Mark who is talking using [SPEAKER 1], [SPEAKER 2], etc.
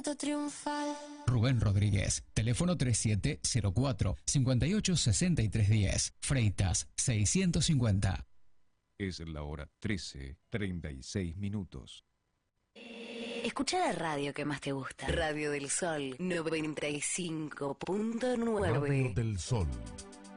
[SPEAKER 1] viento triunfal.
[SPEAKER 2] Rubén Rodríguez, teléfono 3704-586310, Freitas 650.
[SPEAKER 3] Es la hora 13:36.
[SPEAKER 4] Escucha la radio que más te gusta. Radio del Sol 95.9.
[SPEAKER 5] Radio del Sol.